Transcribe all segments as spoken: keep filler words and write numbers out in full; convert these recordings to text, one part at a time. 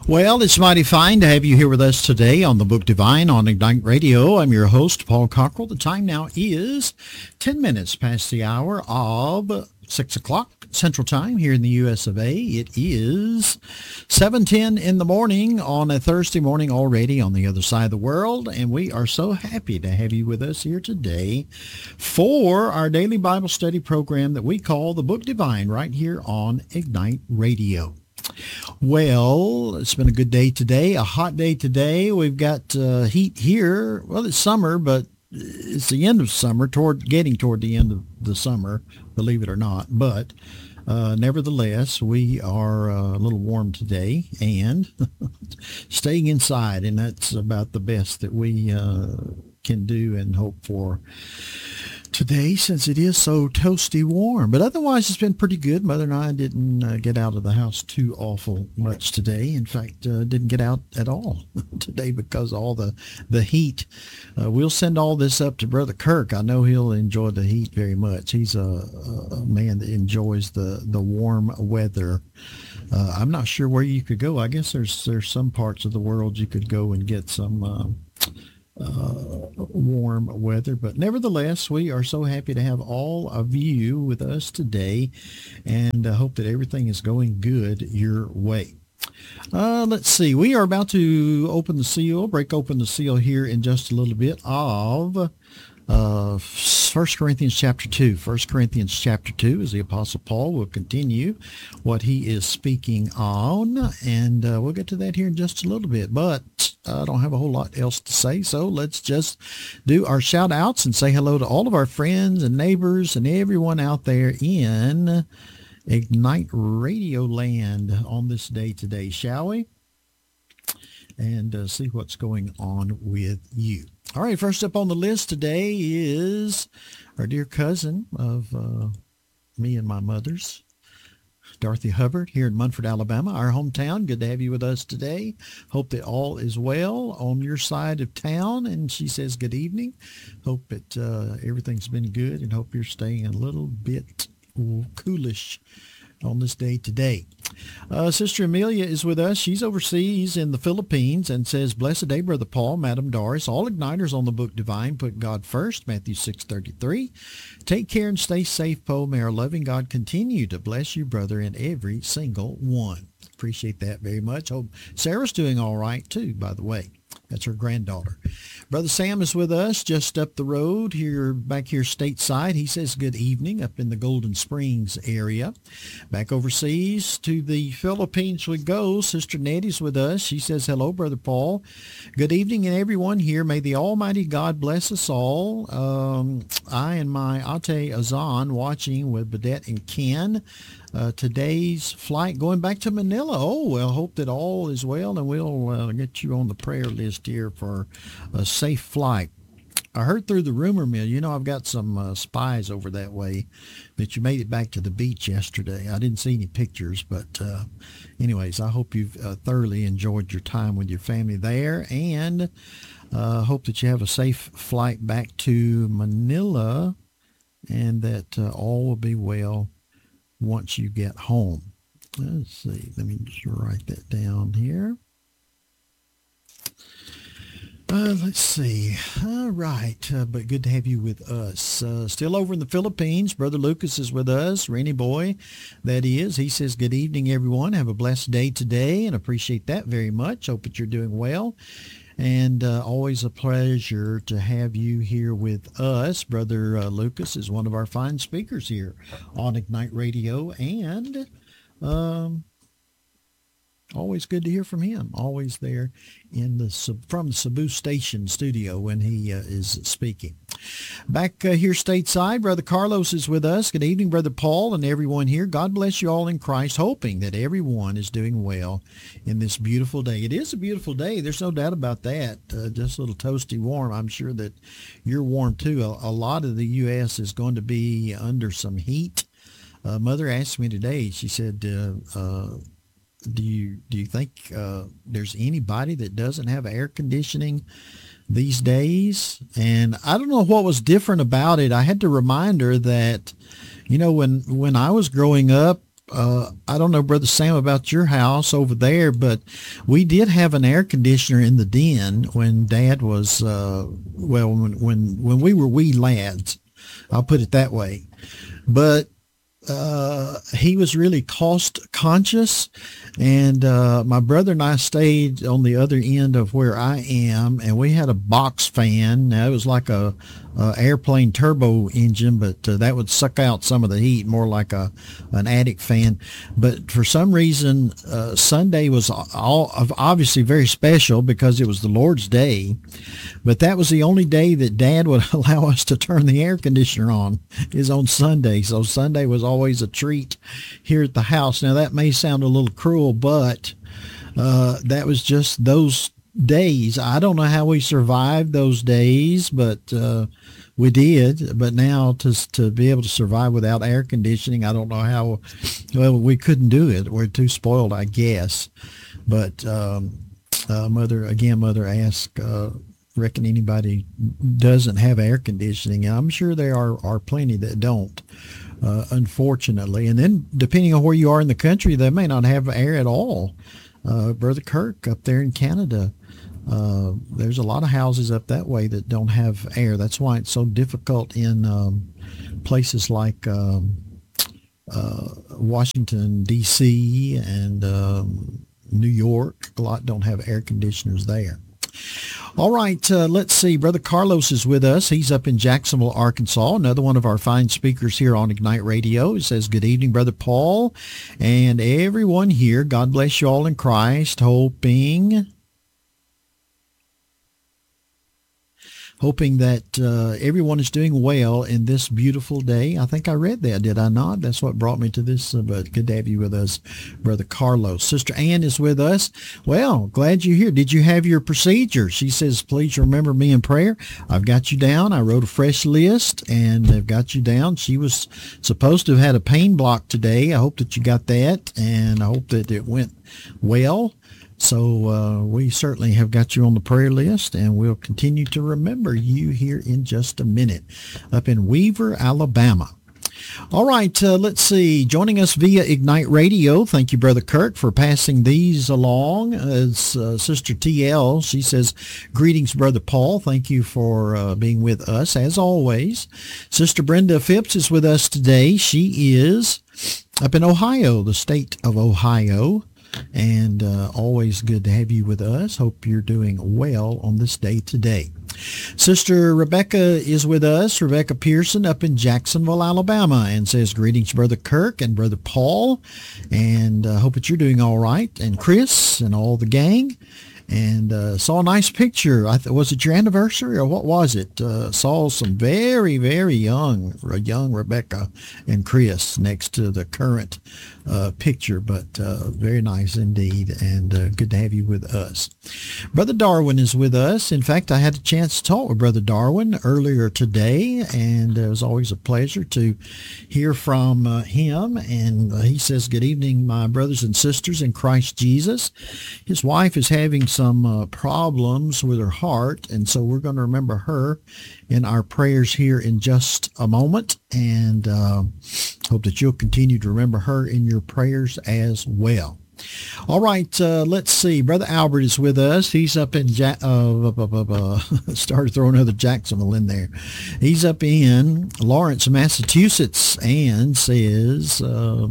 Well, it's mighty fine to have you here with us today on the Book Divine on Ignite Radio. I'm your host, Paul Cockrell. The time now is ten minutes past the hour of six o'clock Central Time here in the U S of A. It is seven ten in the morning on a Thursday morning already on the other side of the world, and we are so happy to have you with us here today for our daily Bible study program that we call the Book Divine right here on Ignite Radio. Well, it's been a good day today, a hot day today. We've got uh, heat here. Well, it's summer, but it's the end of summer, toward getting toward the end of the summer, believe it or not. But uh, nevertheless, we are uh, a little warm today and staying inside, and that's about the best that we uh, can do and hope for today, since it is so toasty warm. But otherwise, it's been pretty good. Mother and I didn't uh, get out of the house too awful much today. In fact, uh, didn't get out at all today because of all the, the heat. Uh, we'll send all this up to Brother Kirk. I know he'll enjoy the heat very much. He's a, a man that enjoys the, the warm weather. Uh, I'm not sure where you could go. I guess there's there's some parts of the world you could go and get some um, Uh, warm weather, but nevertheless, we are so happy to have all of you with us today, and I uh, hope that everything is going good your way. Uh, let's see. We are about to open the seal, break open the seal here in just a little bit of uh, First Corinthians chapter two. First Corinthians chapter two, as the Apostle Paul will continue what he is speaking on, and uh, we'll get to that here in just a little bit, but I don't have a whole lot else to say, so let's just do our shout-outs and say hello to all of our friends and neighbors and everyone out there in Ignite Radio Land on this day today, shall we? And uh, see what's going on with you. All right, first up on the list today is our dear cousin of uh, me and my mother's, Dorothy Hubbard, here in Munford, Alabama, our hometown. Good to have you with us today. Hope that all is well on your side of town. And she says good evening. Hope that uh, everything's been good, and hope you're staying a little bit coolish on this day today. Uh, Sister Amelia is with us. She's overseas in the Philippines and says, blessed day, Brother Paul, Madam Doris, all igniters on the Book Divine, put God first, Matthew six thirty-three. Take care and stay safe, Poe. May our loving God continue to bless you, brother, and every single one. Appreciate that very much. Hope Sarah's doing all right, too, by the way. That's her granddaughter. Brother Sam is with us just up the road here, back here stateside. He says good evening up in the Golden Springs area. Back overseas to the Philippines we go. Sister Nettie's with us. She says, hello, Brother Paul. Good evening, and everyone here. May the Almighty God bless us all. Um, I and my Ate Azan watching with Badette and Ken. Uh, today's flight going back to Manila. Oh, well, hope that all is well, and we'll uh, get you on the prayer list here for a safe flight. I heard through the rumor mill, you know, I've got some uh, spies over that way, that you made it back to the beach yesterday. I didn't see any pictures, but uh, anyways, I hope you've uh, thoroughly enjoyed your time with your family there, and uh, hope that you have a safe flight back to Manila, and that uh, all will be well once you get home. Let's see. Let me just write that down here. Uh, let's see. All right. Uh, but good to have you with us. Uh, still over in the Philippines, Brother Lucas is with us. Rennie boy, that is. He says, good evening, everyone. Have a blessed day today, and appreciate that very much. Hope that you're doing well. And uh, always a pleasure to have you here with us. Brother uh, Lucas is one of our fine speakers here on Ignite Radio, and um, always good to hear from him. Always there in the from the Cebu Station studio when he uh, is speaking. Back uh, here stateside, Brother Carlos is with us. Good evening, Brother Paul, and everyone here. God bless you all in Christ, hoping that everyone is doing well in this beautiful day. It is a beautiful day. There's no doubt about that. Uh, just a little toasty warm. I'm sure that you're warm, too. A, a lot of the U S is going to be under some heat. Uh, Mother asked me today, she said, uh, uh, do you do you think uh, there's anybody that doesn't have air conditioning these days? And I don't know what was different about it. I had to remind her that, you know, when when I was growing up, uh, I don't know, Brother Sam, about your house over there, but we did have an air conditioner in the den when Dad was, uh, well, when, when, when we were wee lads. I'll put it that way. But uh, he was really cost conscious, and uh, my brother and I stayed on the other end of where I am, and we had a box fan. Now, it was like a, a airplane turbo engine, but uh, that would suck out some of the heat, more like a an attic fan. But for some reason, uh, Sunday was all obviously very special because it was the Lord's Day, but that was the only day that Dad would allow us to turn the air conditioner on, is on Sunday. So Sunday was always a treat here at the house. Now, that may sound a little cruel, but uh, that was just those days. I don't know how we survived those days, but uh, we did. But now to to be able to survive without air conditioning, I don't know how. Well, we couldn't do it. We're too spoiled, I guess. But um, uh, mother, again, mother asked, uh, reckon anybody doesn't have air conditioning. I'm sure there are, are plenty that don't, uh, unfortunately. And then depending on where you are in the country, they may not have air at all. Uh, Brother Kirk up there in Canada, uh, there's a lot of houses up that way that don't have air. That's why it's so difficult in um, places like um, uh, Washington, D C and um, New York. A lot don't have air conditioners there. All right, uh, let's see. Brother Carlos is with us. He's up in Jacksonville, Arkansas, another one of our fine speakers here on Ignite Radio. He says, good evening, Brother Paul, and everyone here. God bless you all in Christ, hoping... Hoping that uh, everyone is doing well in this beautiful day. I think I read that, did I not? That's what brought me to this, uh, but good to have you with us, Brother Carlos. Sister Ann is with us. Well, glad you're here. Did you have your procedure? She says, please remember me in prayer. I've got you down. I wrote a fresh list, and I've got you down. She was supposed to have had a pain block today. I hope that you got that, and I hope that it went well. So uh, we certainly have got you on the prayer list, and we'll continue to remember you here in just a minute up in Weaver, Alabama. All right, uh, let's see. Joining us via Ignite Radio, thank you, Brother Kirk, for passing these along. As uh, Sister T L, she says, greetings, Brother Paul. Thank you for uh, being with us, as always. Sister Brenda Phipps is with us today. She is up in Ohio, the state of Ohio. And uh, always good to have you with us. Hope you're doing well on this day today. Sister Rebecca is with us, Rebecca Pearson up in Jacksonville, Alabama, and says, greetings, Brother Kirk and Brother Paul, and uh, hope that you're doing all right, and Chris and all the gang. And uh, saw a nice picture. I th- was it your anniversary or what was it? Uh, saw some very, very young, young Rebecca and Chris next to the current uh, picture, but uh, very nice indeed, and uh, good to have you with us. Brother Darwin is with us. In fact, I had a chance to talk with Brother Darwin earlier today, and it was always a pleasure to hear from uh, him. And uh, he says, good evening, my brothers and sisters in Christ Jesus. His wife is having some uh, problems with her heart, and so we're going to remember her in our prayers here in just a moment, and uh, hope that you'll continue to remember her in your prayers as well. All right, uh, let's see. Brother Albert is with us. He's up in, ja- uh, uh, uh, uh, started throwing another Jacksonville in there. He's up in Lawrence, Massachusetts, and says... Uh,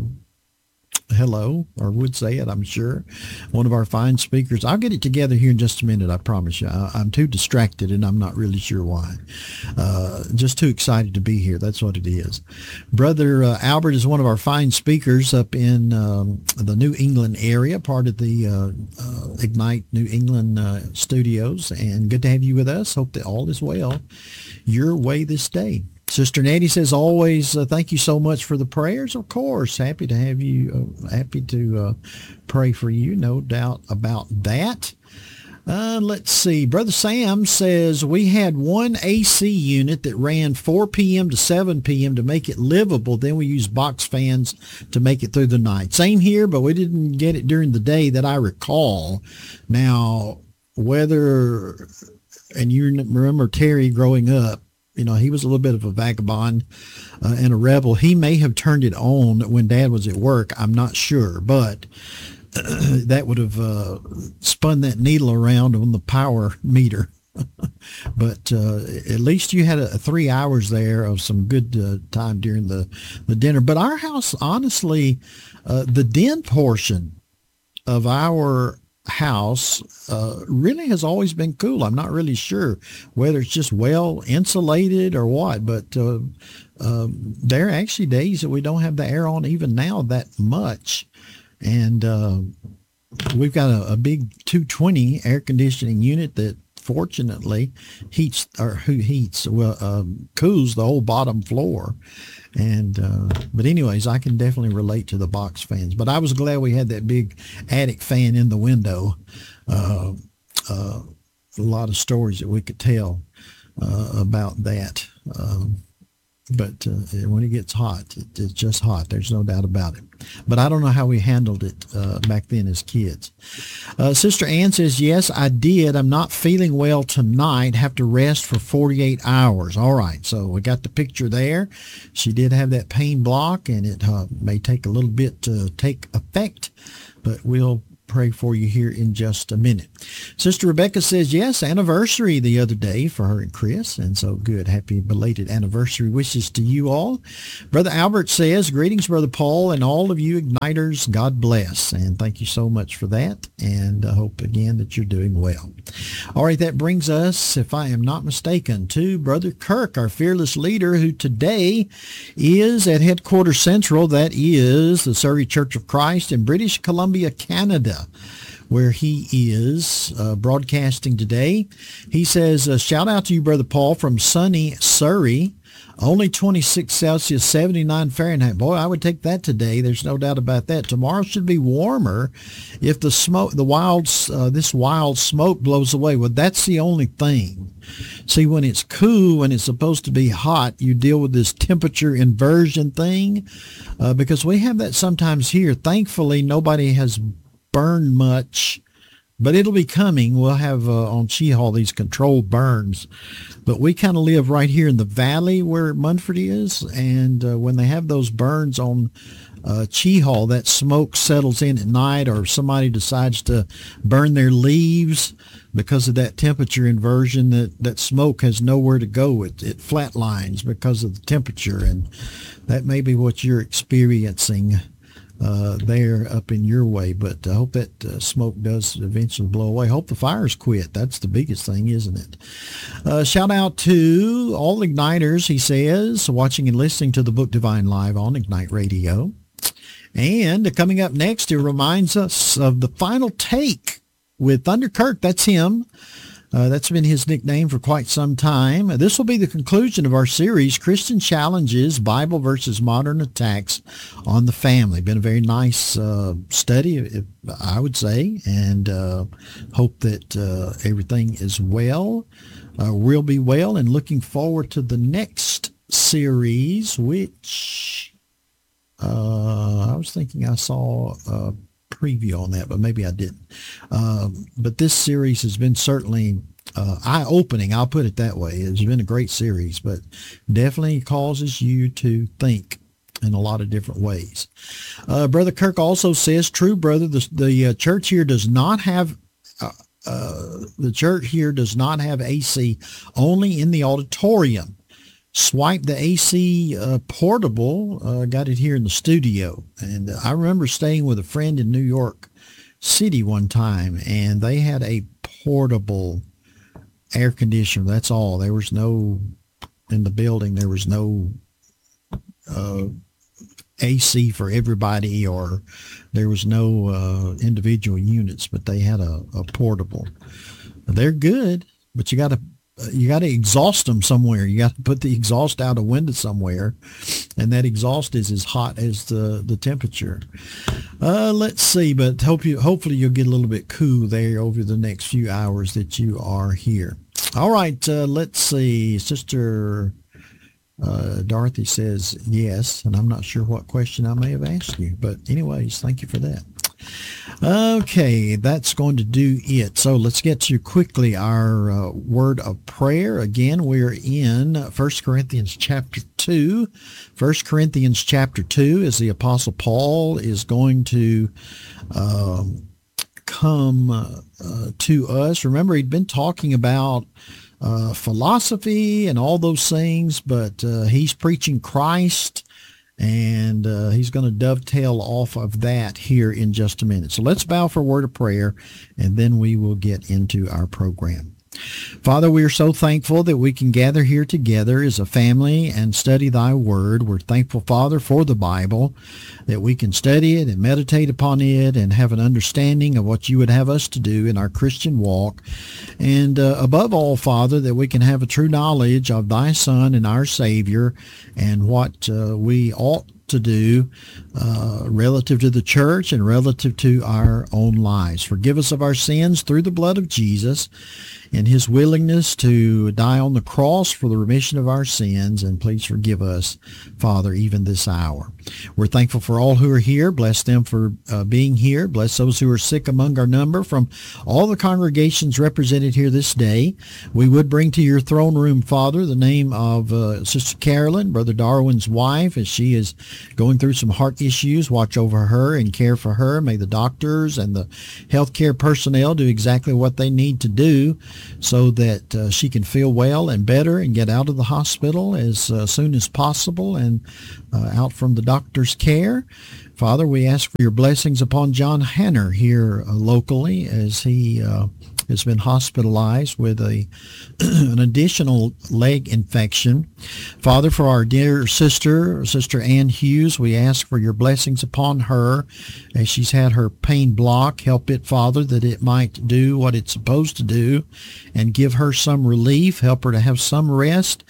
hello, or would say it, I'm sure. One of our fine speakers. I'll get it together here in just a minute, I promise you. I, I'm too distracted, and I'm not really sure why. Uh, just too excited to be here. That's what it is. Brother uh, Albert is one of our fine speakers up in um, the New England area, part of the uh, uh, Ignite New England uh, studios, and good to have you with us. Hope that all is well your way this day. Sister Nettie says, always, uh, thank you so much for the prayers. Of course, happy to have you, uh, happy to uh, pray for you, no doubt about that. Uh, let's see. Brother Sam says, we had one A C unit that ran four p.m. to seven p.m. to make it livable. Then we used box fans to make it through the night. Same here, but we didn't get it during the day that I recall. Now, whether, and you remember Terry growing up, you know, he was a little bit of a vagabond uh, and a rebel. He may have turned it on when Dad was at work. I'm not sure, but uh, that would have uh, spun that needle around on the power meter. But uh, at least you had a, a three hours there of some good uh, time during the, the dinner. But our house, honestly, uh, the den portion of our house uh, really has always been cool. I'm not really sure whether it's just well insulated or what, but uh, uh, there are actually days that we don't have the air on even now that much. And uh, we've got a, a big two twenty air conditioning unit that fortunately heats or who heats well um, cools the whole bottom floor. And uh, but anyways, I can definitely relate to the box fans. But I was glad we had that big attic fan in the window. Uh, uh, a lot of stories that we could tell uh, about that. Um, but uh, when it gets hot, it, it's just hot. There's no doubt about it. But I don't know how we handled it uh, back then as kids. Uh, Sister Ann says, yes, I did. I'm not feeling well tonight. Have to rest for forty-eight hours. All right. So we got the picture there. She did have that pain block, and it uh, may take a little bit to take effect, but we'll pray for you here in just a minute. Sister Rebecca says, yes, anniversary the other day for her and Chris, and so good. Happy belated anniversary wishes to you all. Brother Albert says, greetings, Brother Paul, and all of you Igniters. God bless, and thank you so much for that, and I hope again that you're doing well. All right, that brings us, if I am not mistaken, to Brother Kirk, our fearless leader, who today is at Headquarters Central. That is the Surrey Church of Christ in British Columbia, Canada, where he is uh, broadcasting today. He says, uh, shout out to you, Brother Paul, from sunny Surrey. Only twenty-six Celsius, seventy-nine Fahrenheit. Boy, I would take that today. There's no doubt about that. Tomorrow should be warmer if the smoke, the wild, uh, this wild smoke blows away. Well, that's the only thing. See, when it's cool, when it's supposed to be hot, you deal with this temperature inversion thing uh, because we have that sometimes here. Thankfully, nobody has burned much, but it'll be coming. We'll have uh, on Cheehaw these controlled burns, but we kind of live right here in the valley where Munford is, and uh, when they have those burns on uh, Cheehaw, that smoke settles in at night, or somebody decides to burn their leaves because of that temperature inversion. That that smoke has nowhere to go. It it flatlines because of the temperature, and that may be what you're experiencing Uh, there up in your way, but I hope that uh, smoke does eventually blow away. Hope the fires quit. That's the biggest thing, isn't it? Uh, shout out to all Igniters, he says, watching and listening to the Book Divine live on Ignite Radio. And coming up next, it reminds us of the final take with Thunder Kirk. That's him. Uh, that's been his nickname for quite some time. This will be the conclusion of our series, Christian Challenges, Bible versus Modern Attacks on the Family. Been a very nice uh, study, I would say, and uh, hope that uh, everything is well, uh, will be well, and looking forward to the next series, which uh, I was thinking I saw a preview on that, but maybe I didn't. Um, but this series has been certainly uh, eye-opening. I'll put it that way. It's been a great series, but definitely causes you to think in a lot of different ways. Uh, Brother Kirk also says, true, brother, the, the uh, church here does not have uh, uh, the church here does not have A C, only in the auditorium. Swipe the A C uh, portable, uh, got it here in the studio. And I remember staying with a friend in New York City one time, and they had a portable air conditioner. That's all. There was no, in the building, there was no uh, A C for everybody, or there was no uh, individual units, but they had a, a portable. They're good, but you got to You got to exhaust them somewhere. You got to put the exhaust out a window somewhere, and that exhaust is as hot as the the temperature. Uh, let's see, but hope you hopefully you'll get a little bit cool there over the next few hours that you are here. All right, uh, let's see. Sister uh, Dorothy says yes, and I'm not sure what question I may have asked you, but anyways, thank you for that. Okay, that's going to do it. So let's get to quickly our uh, word of prayer. Again, we're in First Corinthians chapter two. First Corinthians chapter two, as the Apostle Paul is going to um, come uh, uh, to us. Remember, he'd been talking about uh, philosophy and all those things, but uh, he's preaching Christ. And uh, he's going to dovetail off of that here in just a minute. So let's bow for a word of prayer, and then we will get into our program. Father, we are so thankful that we can gather here together as a family and study thy word. We're thankful, Father, for the Bible, that we can study it and meditate upon it and have an understanding of what you would have us to do in our Christian walk. And uh, above all, Father, that we can have a true knowledge of thy Son and our Savior and what uh, we ought to do uh, relative to the church and relative to our own lives. Forgive us of our sins through the blood of Jesus and his willingness to die on the cross for the remission of our sins. And please forgive us, Father, even this hour. We're thankful for all who are here. Bless them for uh, being here. Bless those who are sick among our number from all the congregations represented here this day. We would bring to your throne room, Father, the name of uh, Sister Carolyn, Brother Darwin's wife, as she is going through some heart issues. Watch over her and care for her. May the doctors and the healthcare personnel do exactly what they need to do so that uh, she can feel well and better and get out of the hospital as uh, soon as possible and uh, out from the doctor's care. Father, we ask for your blessings upon John Hanner here uh, locally as he uh, has been hospitalized with a an additional leg infection. Father, for our dear sister, Sister Ann Hughes, we ask for your blessings upon her as she's had her pain block. Help it, Father, that it might do what it's supposed to do and give her some relief. Help her to have some rest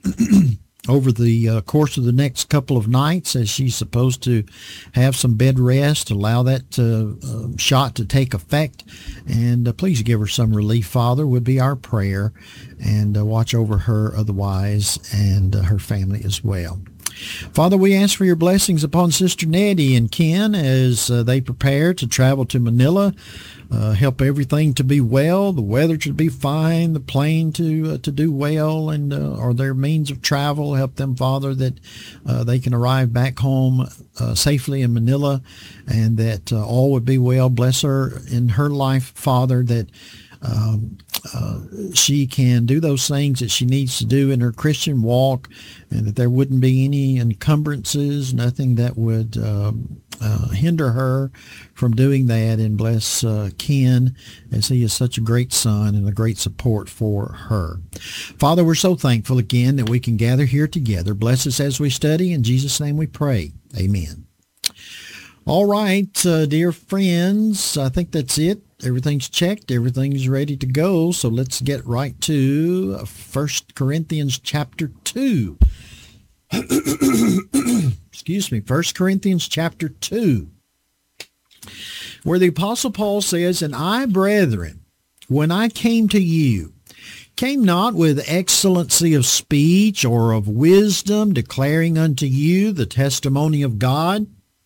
over the uh, course of the next couple of nights as she's supposed to have some bed rest, allow that uh, uh, shot to take effect. And uh, please give her some relief, Father, would be our prayer. And uh, watch over her otherwise and uh, her family as well. Father, we ask for your blessings upon Sister Nettie and Ken as uh, they prepare to travel to Manila. Uh, help everything to be well, the weather to be fine, the plane to uh, to do well, and uh, or their means of travel. Help them, Father, that uh, they can arrive back home uh, safely in Manila, and that uh, all would be well. Bless her in her life, Father, that Um, uh, she can do those things that she needs to do in her Christian walk, and that there wouldn't be any encumbrances, nothing that would um, uh, hinder her from doing that. And bless uh, Ken, as he is such a great son and a great support for her. Father, we're so thankful again that we can gather here together. Bless us as we study. In Jesus' name we pray. Amen. All right, uh, dear friends, I think that's it. Everything's checked. Everything's ready to go. So let's get right to First Corinthians chapter two. Excuse me, First Corinthians chapter two, where the Apostle Paul says, "And I, brethren, when I came to you, came not with excellency of speech or of wisdom, declaring unto you the testimony of God."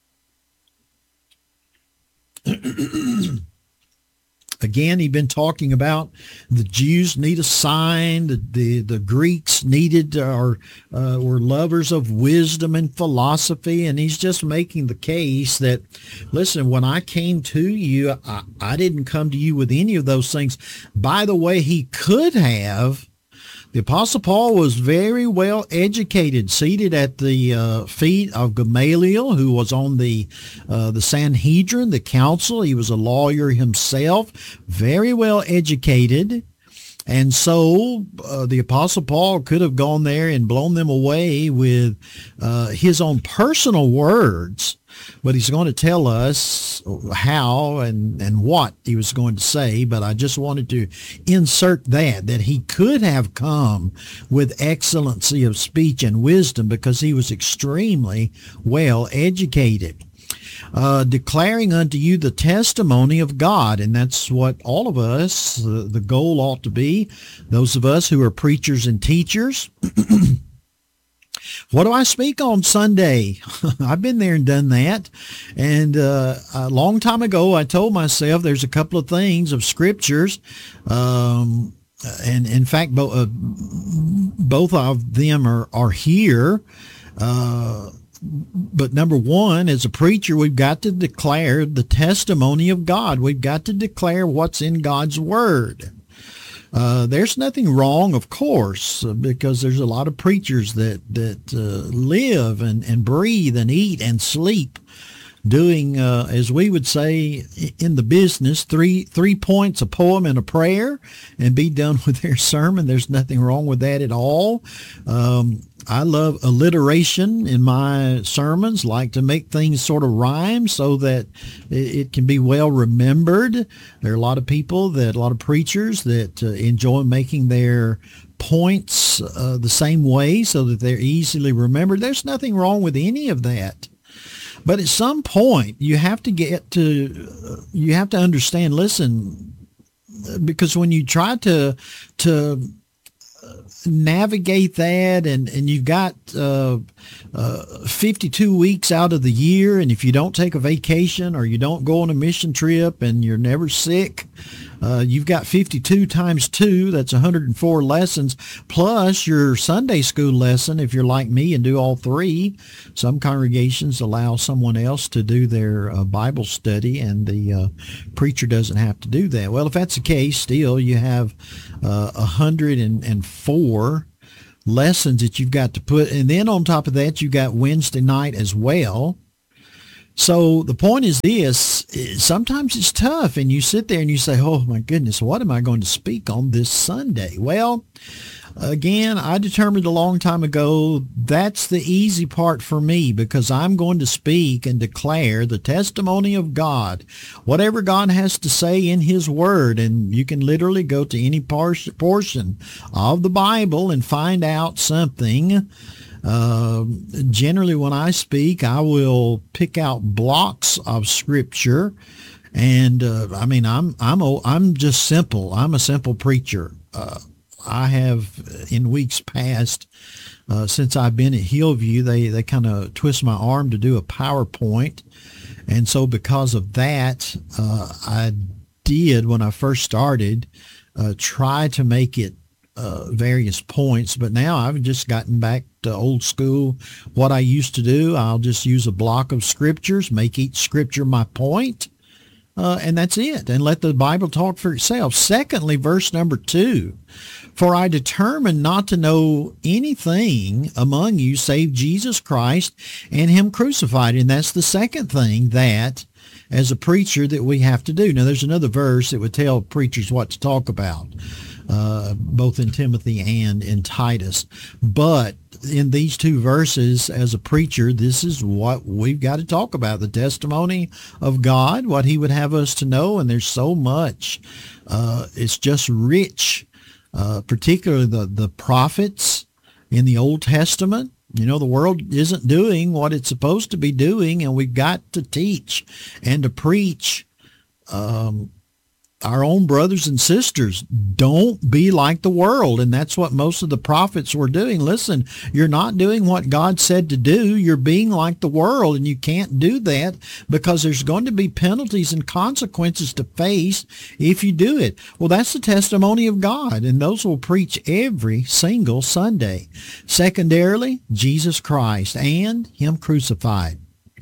Again, he'd been talking about the Jews need a sign, the the, the Greeks needed or uh, were lovers of wisdom and philosophy, and he's just making the case that, listen, when I came to you, I, I didn't come to you with any of those things. By the way, he could have. The Apostle Paul was very well educated, seated at the uh, feet of Gamaliel, who was on the uh, the Sanhedrin, the council. He was a lawyer himself, very well educated. And so uh, the Apostle Paul could have gone there and blown them away with uh, his own personal words, but he's going to tell us how and, and what he was going to say. But I just wanted to insert that, that he could have come with excellency of speech and wisdom because he was extremely well educated. Uh, declaring unto you the testimony of God. And that's what all of us, uh, the goal ought to be. Those of us who are preachers and teachers, what do I speak on Sunday? I've been there and done that. And uh, a long time ago, I told myself there's a couple of things of scriptures, um, and in fact, bo- uh, both of them are, are here. Uh, but number one, as a preacher, we've got to declare the testimony of God. We've got to declare what's in God's Word. Uh, there's nothing wrong, of course, because there's a lot of preachers that that uh, live and, and breathe and eat and sleep doing, uh, as we would say in the business, three three points, a poem and a prayer, and be done with their sermon. There's nothing wrong with that at all. Um, I love alliteration in my sermons, like to make things sort of rhyme so that it can be well remembered. There are a lot of people, that a lot of preachers that uh, enjoy making their points uh, the same way so that they're easily remembered. There's nothing wrong with any of that. But at some point, you have to get to, uh, you have to understand, listen, because when you try to, to, navigate that, and and you've got uh, uh, fifty-two weeks out of the year, and if you don't take a vacation or you don't go on a mission trip and you're never sick, uh, you've got fifty-two times two, that's one hundred four lessons, plus your Sunday school lesson if you're like me and do all three. Some congregations allow someone else to do their uh, Bible study, and the uh, preacher doesn't have to do that. Well, if that's the case, still you have uh, one hundred four lessons that you've got to put, and then on top of that, you got Wednesday night as well. So the point is this, sometimes it's tough, and you sit there and you say, oh my goodness, what am I going to speak on this Sunday? Well, again, I determined a long time ago that's the easy part for me, because I'm going to speak and declare the testimony of God, whatever God has to say in His Word. And you can literally go to any par- portion of the Bible and find out something. Uh, generally, when I speak, I will pick out blocks of Scripture, and uh, I mean, I'm I'm a, I'm just simple. I'm a simple preacher. Uh, I have, in weeks past, uh, since I've been at Hillview, they, they kind of twist my arm to do a PowerPoint. And so because of that, uh, I did, when I first started, uh, try to make it uh, various points. But now I've just gotten back to old school. What I used to do, I'll just use a block of scriptures, make each scripture my point. Uh, and that's it, and let the Bible talk for itself. Secondly, verse number two, for I determined not to know anything among you save Jesus Christ and Him crucified. And that's the second thing that, as a preacher, that we have to do. Now, there's another verse that would tell preachers what to talk about, uh, both in Timothy and in Titus. But in these two verses, as a preacher, this is what we've got to talk about, the testimony of God, what He would have us to know. And there's so much. Uh, it's just rich, uh, particularly the, the prophets in the Old Testament. You know, the world isn't doing what it's supposed to be doing, and we've got to teach and to preach um, our own brothers and sisters. Don't be like the world. And that's what most of the prophets were doing. Listen, you're not doing what God said to do. You're being like the world, and you can't do that, because there's going to be penalties and consequences to face if you do it. Well, that's the testimony of God, and those will preach every single Sunday. Secondarily, Jesus Christ and Him crucified.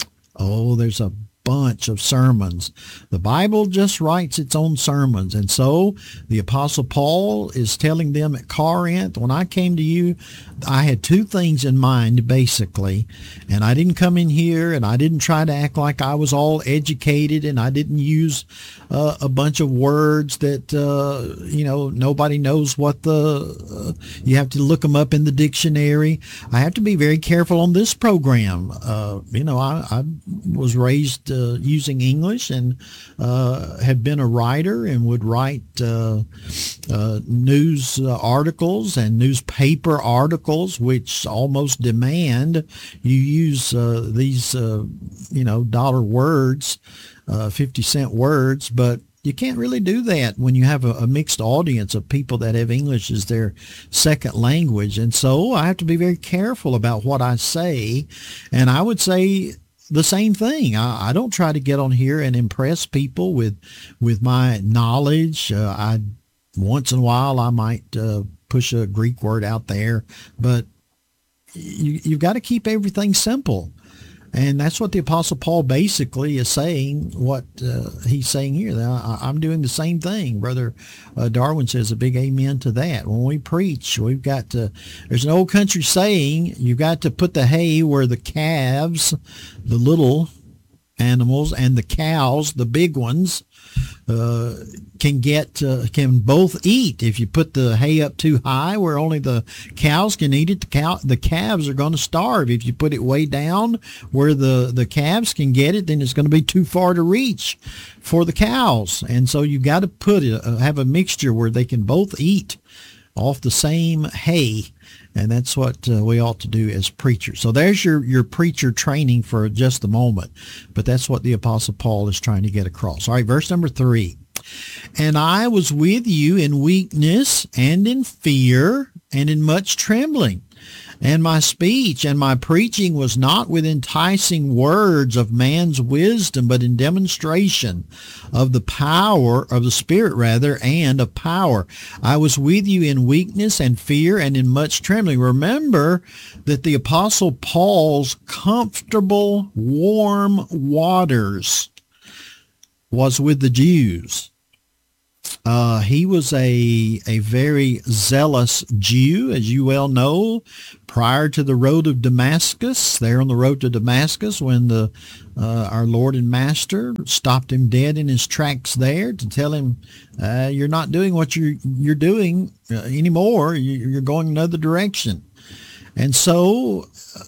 Oh, there's a bunch of sermons. The Bible just writes its own sermons. And so the Apostle Paul is telling them at Corinth, when I came to you, I had two things in mind, basically. And I didn't come in here and I didn't try to act like I was all educated, and I didn't use uh, a bunch of words that, uh, you know, nobody knows what the, uh, you have to look them up in the dictionary. I have to be very careful on this program. Uh, you know, I, I was raised uh, using English, and uh, have been a writer, and would write uh, uh, news uh, articles and newspaper articles, which almost demand you use uh, these, uh, you know, dollar words, uh, fifty cent words. But you can't really do that when you have a, a mixed audience of people that have English as their second language. And so I have to be very careful about what I say. And I would say the same thing. I, I don't try to get on here and impress people with with my knowledge. Uh, I once in a while I might uh, push a Greek word out there, but you, you've got to keep everything simple. And that's what the Apostle Paul basically is saying, what uh, he's saying here. I, I'm doing the same thing. Brother uh, Darwin says a big amen to that. When we preach, we've got to, there's an old country saying, you've got to put the hay where the calves, the little animals, and the cows, the big ones, uh, can get, uh, can both eat. If you put the hay up too high where only the cows can eat it, the cow, the calves are going to starve. If you put it way down where the, the calves can get it, then it's going to be too far to reach for the cows. And so you got to put it, uh, have a mixture where they can both eat off the same hay. And that's what uh, we ought to do as preachers. So there's your, your preacher training for just a moment. But that's what the Apostle Paul is trying to get across. All right, verse number three. And I was with you in weakness and in fear and in much trembling. And my speech and my preaching was not with enticing words of man's wisdom, but in demonstration of the power of the Spirit, rather, and of power. I was with you in weakness and fear and in much trembling. Remember that the Apostle Paul's comfortable, warm waters was with the Jews. Uh, he was a a very zealous Jew, as you well know, prior to the road of Damascus. There on the road to Damascus, when the uh, our Lord and Master stopped him dead in his tracks there to tell him, uh, "You're not doing what you're you're doing uh, anymore. You, you're going another direction." And so,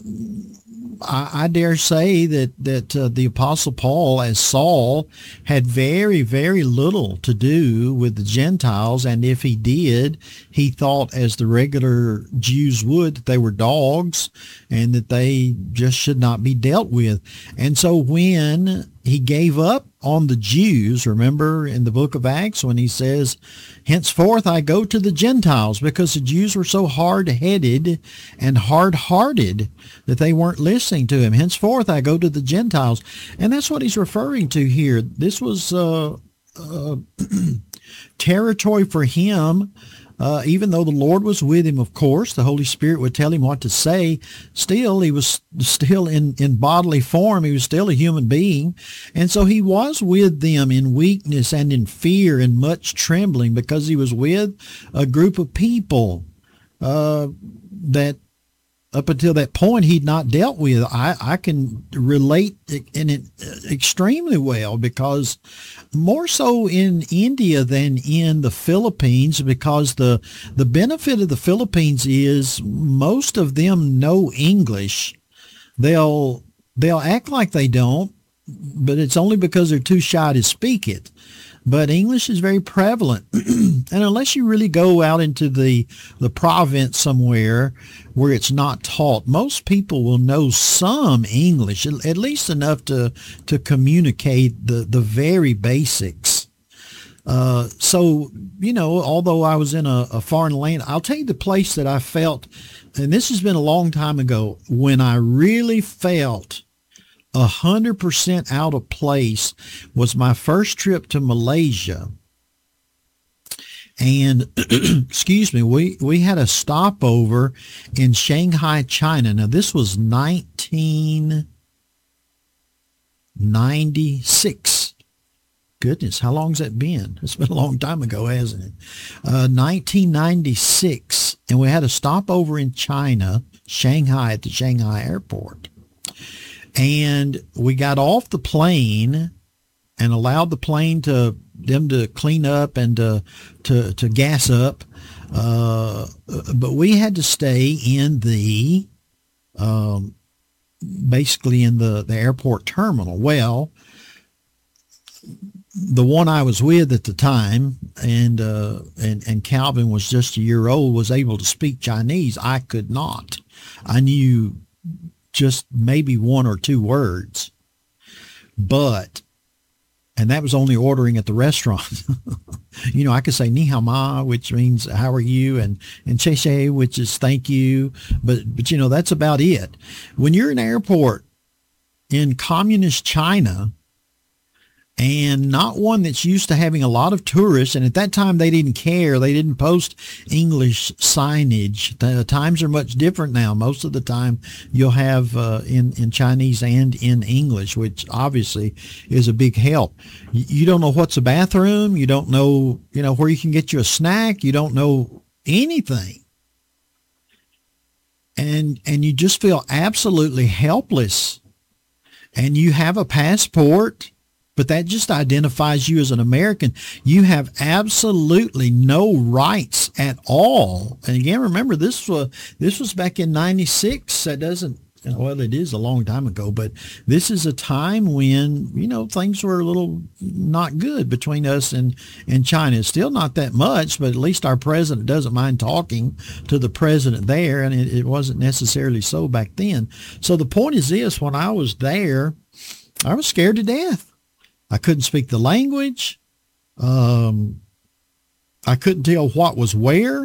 I, I dare say that that uh, the Apostle Paul, as Saul, had very, very little to do with the Gentiles, and if he did, he thought, as the regular Jews would, that they were dogs and that they just should not be dealt with. And so when he gave up on the Jews, remember in the book of Acts when he says, henceforth I go to the Gentiles, because the Jews were so hard-headed and hard-hearted that they weren't listening to him. Henceforth I go to the Gentiles. And that's what he's referring to here. This was uh, uh, territory for him. Uh, even though the Lord was with him, of course, the Holy Spirit would tell him what to say. Still, he was still in, in bodily form. He was still a human being. And so he was with them in weakness and in fear and much trembling, because he was with a group of people uh, that up until that point he'd not dealt with. I, I can relate in it extremely well, because more so in India than in the Philippines, because the the benefit of the Philippines is most of them know English. They'll they'll act like they don't, but it's only because they're too shy to speak it. But English is very prevalent. And unless you really go out into the, the province somewhere where it's not taught, most people will know some English, at least enough to, to communicate the, the very basics. Uh, so, you know, although I was in a, a foreign land, I'll tell you the place that I felt, and this has been a long time ago, when I really felt a hundred percent out of place was my first trip to Malaysia. And excuse me, we, we had a stopover in Shanghai, China. Now this was nineteen ninety-six. Goodness, how long's that been? It's been a long time ago, hasn't it? Uh, nineteen ninety-six. And we had a stopover in China, Shanghai, at the Shanghai airport. And we got off the plane and allowed the plane to them to clean up and to to, to gas up. Uh, but we had to stay in the um, basically in the, the airport terminal. Well, the one I was with at the time, and uh, and and Calvin was just a year old, was able to speak Chinese. I could not. I knew just maybe one or two words. But And that was only ordering at the restaurant. You know, I could say ni hao ma, which means how are you, and and che che, which is thank you. But, but you know, that's about it. When you're in an airport in communist China, and not one that's used to having a lot of tourists, and at that time they didn't care. They didn't post English signage. The times are much different now. Most of the time you'll have uh, in, in Chinese and in English, which obviously is a big help. You, you don't know what's a bathroom. You don't know, you know, where you can get you a snack. You don't know anything. And, and you just feel absolutely helpless. And you have a passport, but that just identifies you as an American. You have absolutely no rights at all. And again, remember, this was, this was back in ninety-six. That doesn't, well, it is a long time ago, but this is a time when, you know, things were a little not good between us and, and China. It's still not that much, but at least our president doesn't mind talking to the president there, and it, it wasn't necessarily so back then. So the point is this: when I was there, I was scared to death. I couldn't speak the language. Um, I couldn't tell what was where.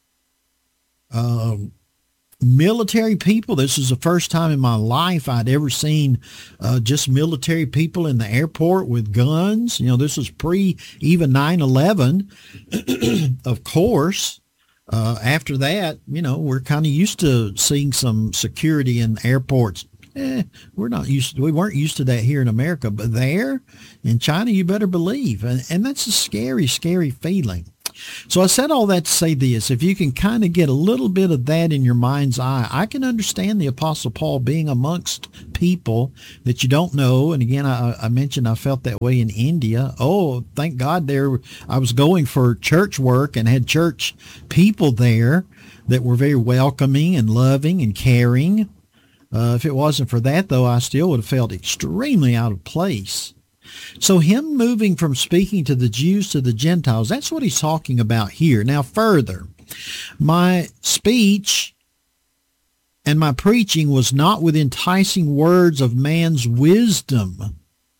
Um, military people. This is the first time in my life I'd ever seen uh, just military people in the airport with guns. You know, this was pre even nine eleven, of course. Uh, after that, you know, we're kind of used to seeing some security in airports. Eh, we're not used to, we weren't used to that here in America, but there in China, you better believe. And, and that's a scary, scary feeling. So I said all that to say this: if you can kind of get a little bit of that in your mind's eye, I can understand the Apostle Paul being amongst people that you don't know. And again, I, I mentioned I felt that way in India. Oh, thank God there, I was going for church work and had church people there that were very welcoming and loving and caring. Uh, if it wasn't for that, though, I still would have felt extremely out of place. So him moving from speaking to the Jews to the Gentiles, that's what he's talking about here. Now, further, my speech and my preaching was not with enticing words of man's wisdom.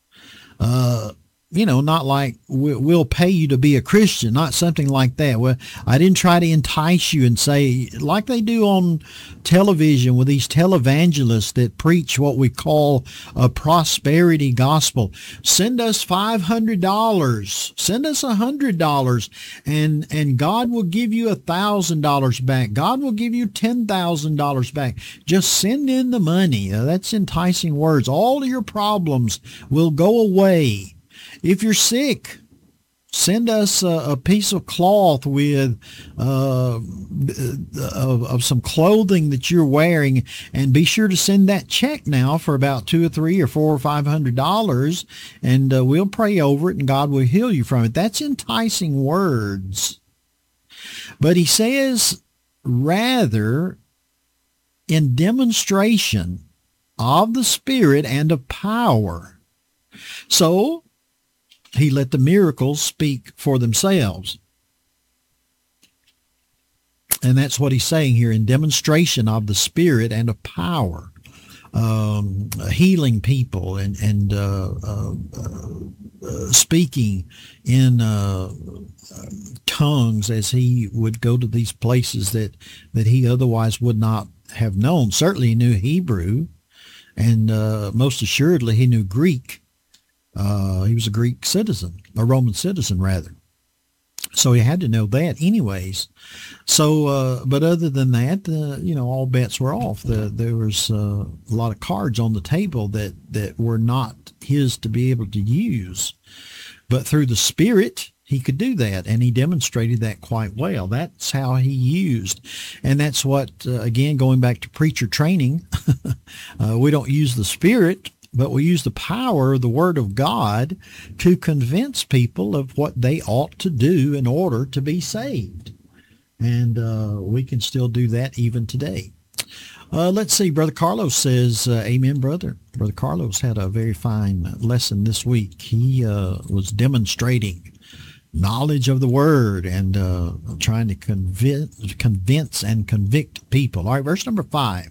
Uh, you know, not like we'll pay you to be a Christian, not something like that. Well, I didn't try to entice you and say, like they do on television with these televangelists that preach what we call a prosperity gospel. Send us five hundred dollars, send us one hundred dollars, and, and God will give you one thousand dollars back. God will give you ten thousand dollars back. Just send in the money. Uh, that's enticing words. All of your problems will go away. If you're sick, send us a, a piece of cloth with uh, of, of some clothing that you're wearing, and be sure to send that check now for about two or three or four or five hundred dollars, and uh, we'll pray over it, and God will heal you from it. That's enticing words. But he says, rather, in demonstration of the Spirit and of power. So he let the miracles speak for themselves. And that's what he's saying here, in demonstration of the Spirit and of power, um, healing people and, and uh, uh, uh, speaking in uh, tongues as he would go to these places that, that he otherwise would not have known. Certainly he knew Hebrew, and uh, most assuredly he knew Greek. Uh, he was a Greek citizen, a Roman citizen rather. So he had to know that anyways. So, uh, but other than that, uh, you know, all bets were off. The, there was uh, a lot of cards on the table that, that were not his to be able to use. But through the Spirit, he could do that, and he demonstrated that quite well. That's how he used. And that's what, uh, again, going back to preacher training, uh, we don't use the Spirit, but we use the power of the Word of God to convince people of what they ought to do in order to be saved. And uh, we can still do that even today. Uh, let's see. Brother Carlos says, uh, amen, brother. Brother Carlos had a very fine lesson this week. He uh, was demonstrating knowledge of the Word and uh, trying to convince, convince and convict people. All right, verse number five.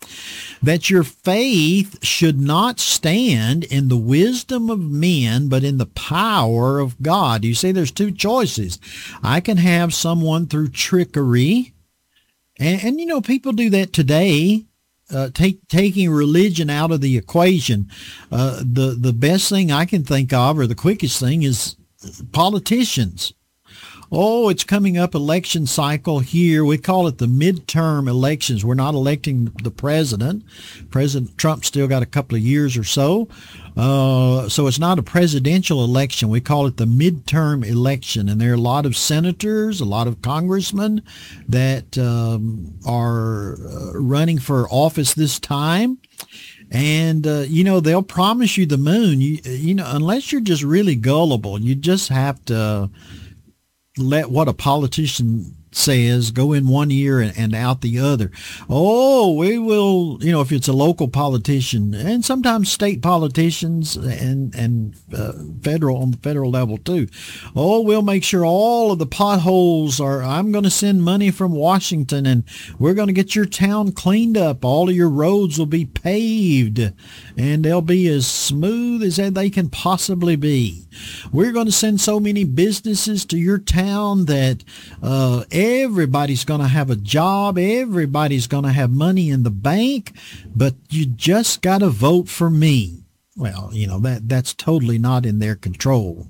that your faith should not stand in the wisdom of men, but in the power of God. You see, there's two choices. I can have someone through trickery, and, and you know, people do that today. Uh, take, taking religion out of the equation. Uh, the, the best thing I can think of, or the quickest thing, is politicians. Oh, it's coming up election cycle here. We call it the midterm elections. We're not electing the president. President Trump still got a couple of years or so. Uh, so it's not a presidential election. We call it the midterm election. And there are a lot of senators, a lot of congressmen that um, are uh, running for office this time. And, uh, you know, they'll promise you the moon. You, you know, unless you're just really gullible, you just have to let what a politician says go in one ear and, and out the other. Oh, we will, you know, if it's a local politician, and sometimes state politicians and, and uh, federal, on the federal level too. Oh, we'll make sure all of the potholes are, I'm going to send money from Washington and we're going to get your town cleaned up. All of your roads will be paved and they'll be as smooth as they can possibly be. We're going to send so many businesses to your town that uh, everybody's going to have a job. Everybody's going to have money in the bank, but you just got to vote for me. Well, you know, that that's totally not in their control.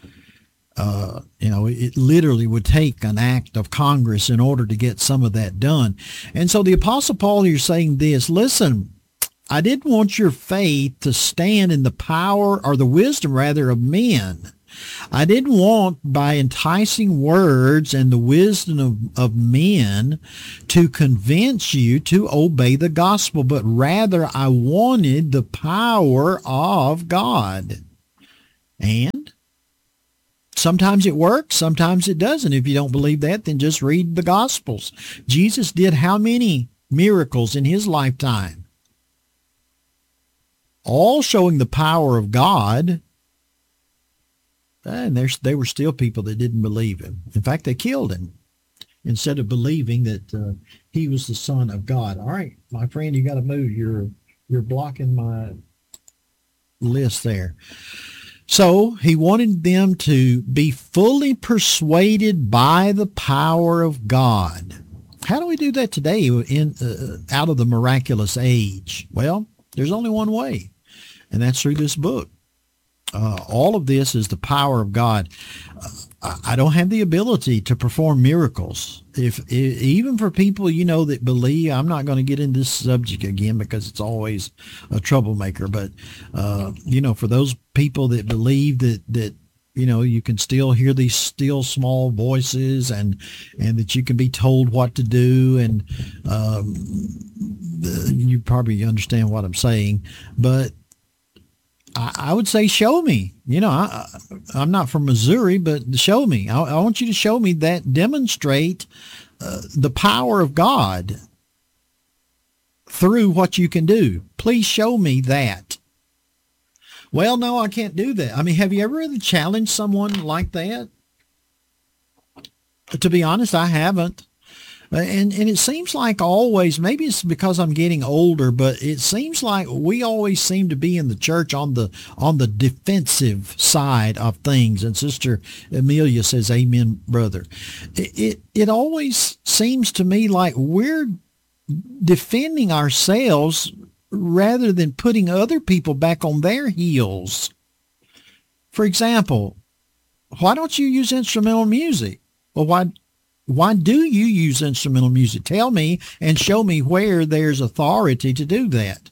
Uh, you know, it literally would take an act of Congress in order to get some of that done. And so the Apostle Paul here is saying this, listen, I didn't want your faith to stand in the power, or the wisdom rather, of men. I didn't want, by enticing words and the wisdom of, of men, to convince you to obey the gospel, but rather I wanted the power of God. And sometimes it works, sometimes it doesn't. If you don't believe that, then just read the Gospels. Jesus did how many miracles in his lifetime? All showing the power of God. And there's, there were still people that didn't believe him. In fact, they killed him instead of believing that uh, he was the Son of God. All right, my friend, you got to move. You're you're blocking my list there. So he wanted them to be fully persuaded by the power of God. How do we do that today in uh, out of the miraculous age? Well, there's only one way, and that's through this book. Uh, all of this is the power of God. Uh, I don't have the ability to perform miracles. If, if even for people, you know, that believe, I'm not going to get into this subject again because it's always a troublemaker. But, uh, you know, for those people that believe that, that, you know, you can still hear these still small voices and, and that you can be told what to do. And um, the, you probably understand what I'm saying. But I would say, show me. You know, I, I'm not from Missouri, but show me. I, I want you to show me that, demonstrate uh, the power of God through what you can do. Please show me that. Well, no, I can't do that. I mean, have you ever really challenged someone like that? To be honest, I haven't. And and it seems like always, maybe it's because I'm getting older, but it seems like we always seem to be in the church on the on the defensive side of things. And Sister Amelia says, amen, brother. It, it, it always seems to me like we're defending ourselves rather than putting other people back on their heels. For example, why don't you use instrumental music? Well, why... Why do you use instrumental music? Tell me and show me where there's authority to do that.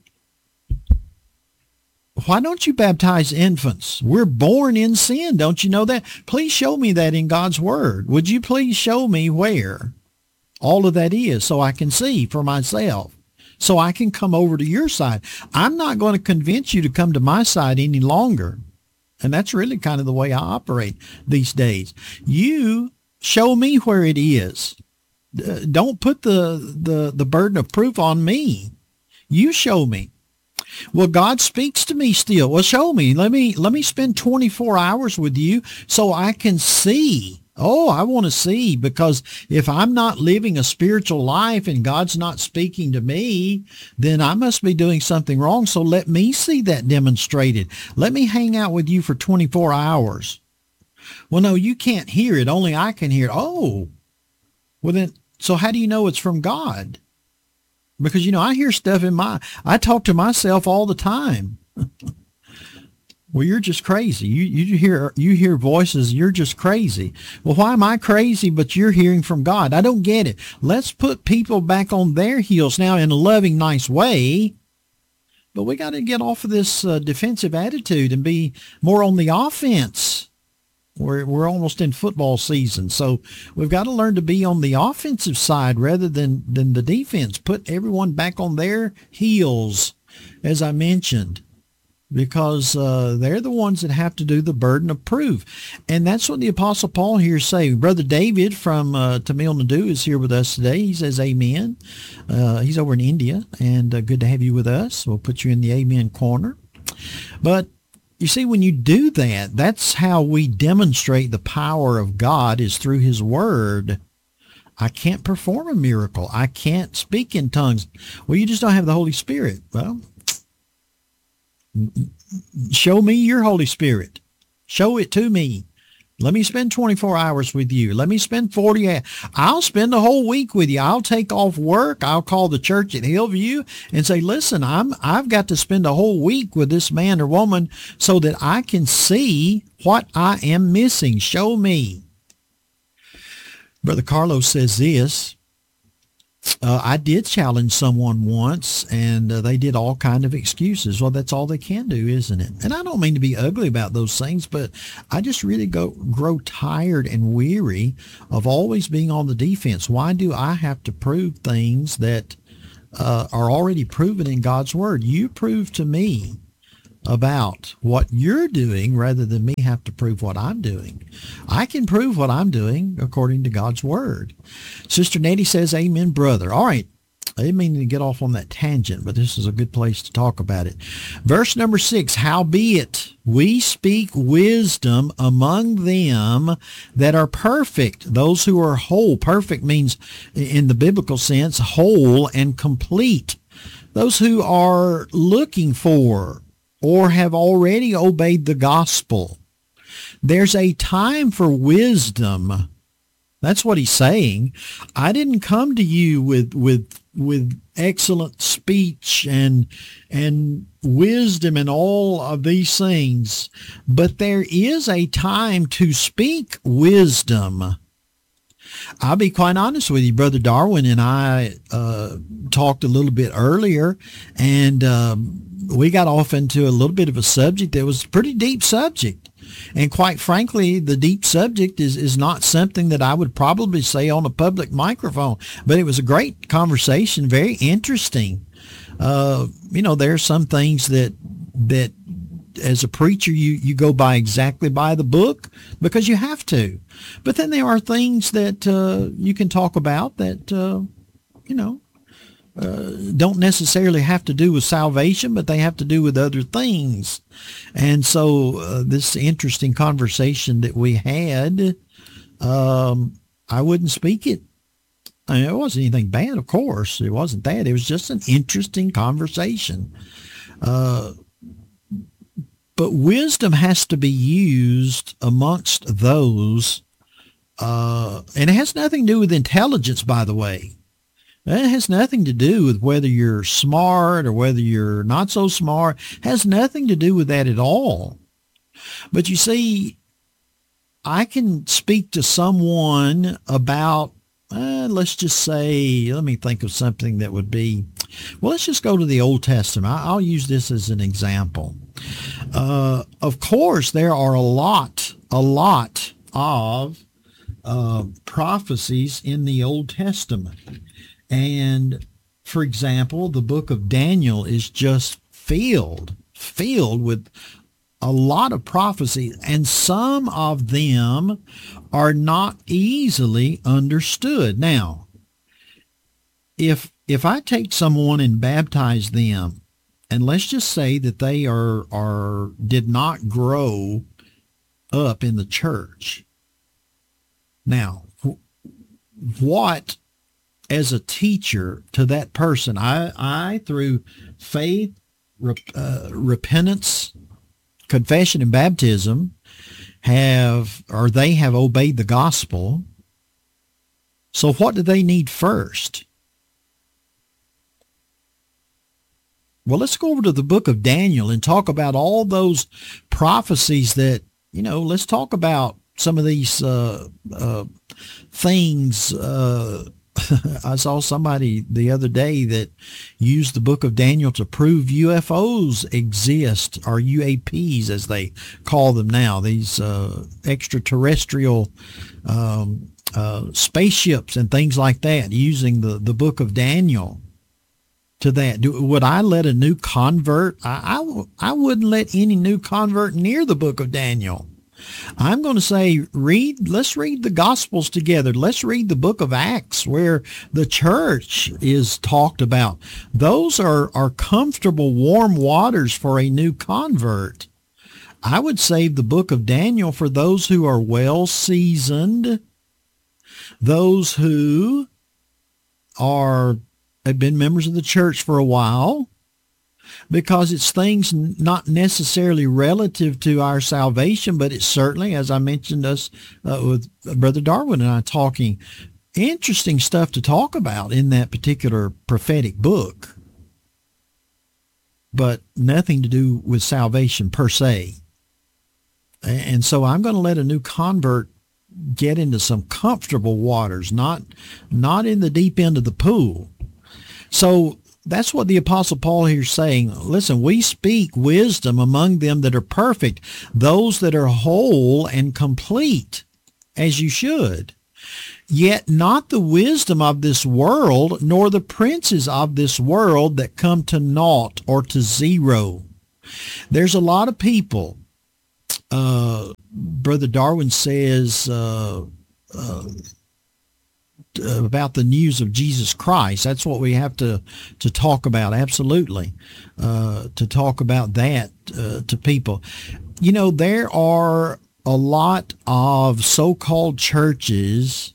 Why don't you baptize infants? We're born in sin. Don't you know that? Please show me that in God's word. Would you please show me where all of that is so I can see for myself, so I can come over to your side? I'm not going to convince you to come to my side any longer. And that's really kind of the way I operate these days. You show me where it is. Uh, don't put the, the, the burden of proof on me. You show me. Well, God speaks to me still. Well, show me. Let me let me spend twenty-four hours with you so I can see. Oh, I want to see, because if I'm not living a spiritual life and God's not speaking to me, then I must be doing something wrong. So let me see that demonstrated. Let me hang out with you for twenty-four hours. Well, no, you can't hear it. Only I can hear it. Oh, well then, so how do you know it's from God? Because, you know, I hear stuff in my, I talk to myself all the time. Well, you're just crazy. You you hear you hear voices. You're just crazy. Well, why am I crazy, but you're hearing from God? I don't get it. Let's put people back on their heels now in a loving, nice way. But we got to get off of this uh, defensive attitude and be more on the offense. We're we're almost in football season, so we've got to learn to be on the offensive side rather than than the defense. Put everyone back on their heels, as I mentioned, because uh, they're the ones that have to do the burden of proof. And that's what the Apostle Paul here is saying. Brother David from uh, Tamil Nadu is here with us today. He says amen. Uh, he's over in India, and uh, good to have you with us. We'll put you in the amen corner. But you see, when you do that, that's how we demonstrate the power of God, is through his word. I can't perform a miracle. I can't speak in tongues. Well, you just don't have the Holy Spirit. Well, show me your Holy Spirit. Show it to me. Let me spend twenty-four hours with you. Let me spend forty hours. I'll spend a whole week with you. I'll take off work. I'll call the church at Hillview and say, listen, I'm, I've got to spend a whole week with this man or woman so that I can see what I am missing. Show me. Brother Carlos says this. Uh, I did challenge someone once, and uh, they did all kind of excuses. Well, that's all they can do, isn't it? And I don't mean to be ugly about those things, but I just really go grow tired and weary of always being on the defense. Why do I have to prove things that uh, are already proven in God's Word? You prove to me about what you're doing rather than me have to prove what I'm doing. I can prove what I'm doing according to God's Word. Sister Nettie says, amen, brother. All right. I didn't mean to get off on that tangent, but this is a good place to talk about it. Verse number six, howbeit we speak wisdom among them that are perfect, those who are whole. Perfect means, in the biblical sense, whole and complete. Those who are looking for or have already obeyed the gospel. There's a time for wisdom. That's what he's saying. I didn't come to you with with with excellent speech and and wisdom and all of these things, but there is a time to speak wisdom. I'll be quite honest with you. Brother Darwin and I uh, talked a little bit earlier, and um, we got off into a little bit of a subject that was a pretty deep subject. And quite frankly, the deep subject is, is not something that I would probably say on a public microphone. But it was a great conversation, very interesting. Uh, you know, there are some things that that as a preacher, you, you go by exactly by the book because you have to. But then there are things that uh, you can talk about that, uh, you know, uh, don't necessarily have to do with salvation, but they have to do with other things. And so uh, this interesting conversation that we had, um, I wouldn't speak it. I mean, it wasn't anything bad, of course. It wasn't that. It was just an interesting conversation. Uh, but wisdom has to be used amongst those, uh, and it has nothing to do with intelligence, by the way. It has nothing to do with whether you're smart or whether you're not so smart. It has nothing to do with that at all. But you see, I can speak to someone about, uh, let's just say, let me think of something that would be, well, let's just go to the Old Testament. I'll use this as an example. Uh, of course, there are a lot, a lot of uh, prophecies in the Old Testament. And, for example, the book of Daniel is just filled, filled with a lot of prophecy, and some of them are not easily understood. Now, if if I take someone and baptize them, and let's just say that they are are did not grow up in the church, Now, what, as a teacher to that person, I, I through faith, rep, uh, repentance, confession, and baptism, have, or they have obeyed the gospel. So what do they need first? Well, let's go over to the book of Daniel and talk about all those prophecies that, you know, let's talk about some of these uh, uh, things. Uh, I saw somebody the other day that used the book of Daniel to prove U F Os exist, or U A Ps as they call them now, these uh, extraterrestrial um, uh, spaceships and things like that, using the, the book of Daniel to that. Do, would I let a new convert? I, I, I wouldn't let any new convert near the book of Daniel. I'm going to say, read, let's read the Gospels together. Let's read the book of Acts where the church is talked about. Those are, are comfortable, warm waters for a new convert. I would save the book of Daniel for those who are well seasoned, those who are have been members of the church for a while, because it's things not necessarily relative to our salvation, but it's certainly, as I mentioned us uh, with Brother Darwin and I talking, interesting stuff to talk about in that particular prophetic book, but nothing to do with salvation per se. And so I'm going to let a new convert get into some comfortable waters, not not in the deep end of the pool. So that's what the Apostle Paul here is saying. Listen, we speak wisdom among them that are perfect, those that are whole and complete, as you should. Yet not the wisdom of this world, nor the princes of this world that come to naught or to zero. There's a lot of people. Uh, Brother Darwin says uh, uh, about the news of Jesus Christ. That's what we have to, to talk about, absolutely, uh, to talk about that uh, to people. You know, there are a lot of so-called churches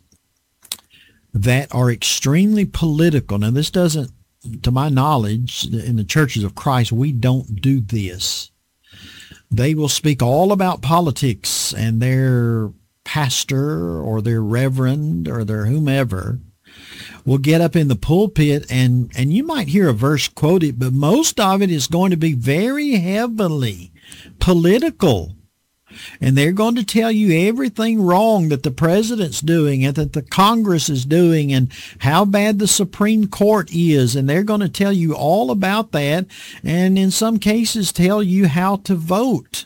that are extremely political. Now, this doesn't, to my knowledge, in the churches of Christ, we don't do this. They will speak all about politics, and their pastor or their reverend or their whomever will get up in the pulpit, and, and you might hear a verse quoted, but most of it is going to be very heavily political. And they're going to tell you everything wrong that the president's doing and that the Congress is doing and how bad the Supreme Court is. And they're going to tell you all about that, and in some cases tell you how to vote.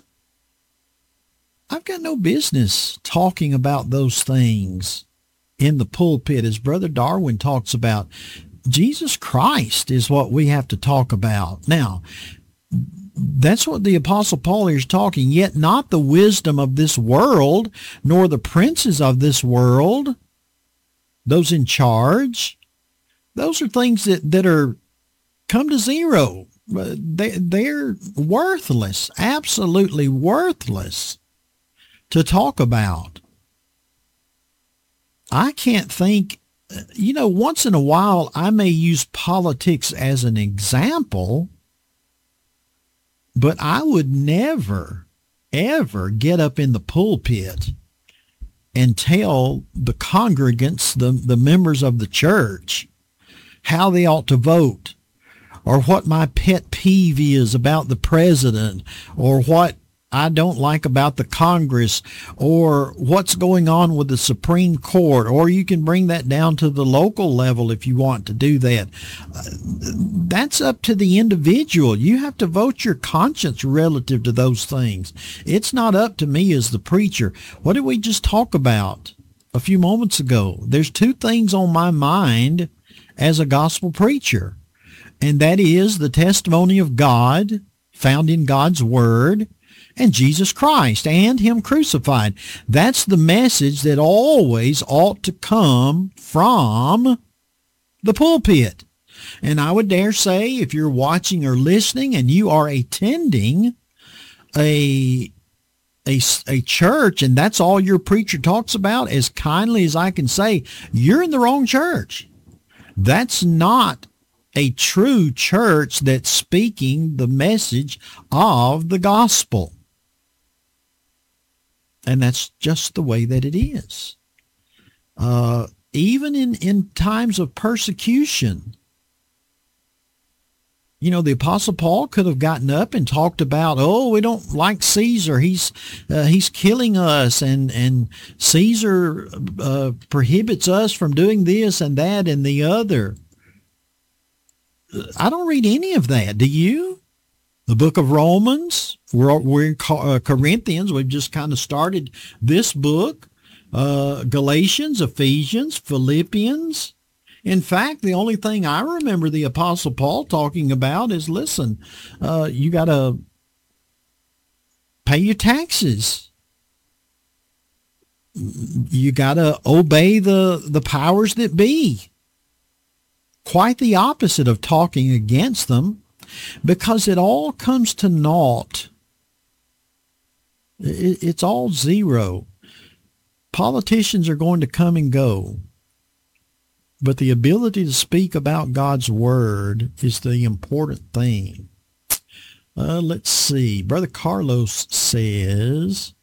I've got no business talking about those things in the pulpit. As Brother Darwin talks about, Jesus Christ is what we have to talk about. Now, that's what the Apostle Paul here is talking. Yet not the wisdom of this world, nor the princes of this world, those in charge. Those are things that, that are come to zero. They, they're worthless, absolutely worthless to talk about. I can't think, you know, once in a while I may use politics as an example, but I would never, ever get up in the pulpit and tell the congregants, the, the members of the church, how they ought to vote, or what my pet peeve is about the president, or what I don't like about the Congress, or what's going on with the Supreme Court, or you can bring that down to the local level if you want to do that. Uh, that's up to the individual. You have to vote your conscience relative to those things. It's not up to me as the preacher. What did we just talk about a few moments ago? There's two things on my mind as a gospel preacher, and that is the testimony of God found in God's Word, and Jesus Christ and Him crucified. That's the message that always ought to come from the pulpit. And I would dare say, if you're watching or listening and you are attending a a, a church and that's all your preacher talks about, as kindly as I can say, you're in the wrong church. That's not a true church that's speaking the message of the gospel. And that's just the way that it is. Uh, even in, in times of persecution, you know, the Apostle Paul could have gotten up and talked about, oh, we don't like Caesar. He's uh, he's killing us, and and Caesar uh, prohibits us from doing this and that and the other. I don't read any of that. Do you? The book of Romans, we're, we're in uh, Corinthians. We've just kind of started this book. Uh, Galatians, Ephesians, Philippians. In fact, the only thing I remember the Apostle Paul talking about is, listen, uh, you got to pay your taxes. You got to obey the, the powers that be. Quite the opposite of talking against them, because it all comes to naught. It, it's all zero. Politicians are going to come and go. But the ability to speak about God's word is the important thing. Uh, let's see. Brother Carlos says,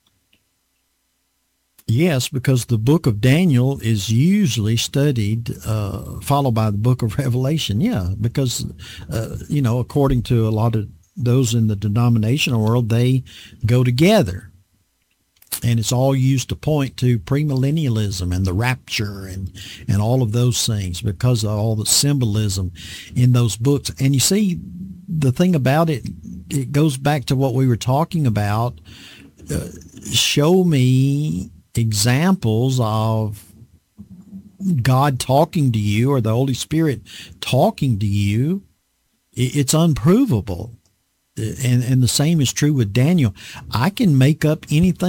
yes, because the book of Daniel is usually studied, uh, followed by the book of Revelation. Yeah, because, uh, you know, according to a lot of those in the denominational world, they go together. And it's all used to point to premillennialism and the rapture and, and all of those things because of all the symbolism in those books. And you see, the thing about it, it goes back to what we were talking about. Uh, show me examples of God talking to you or the Holy Spirit talking to you. It's unprovable. And, and the same is true with Daniel. I can make up anything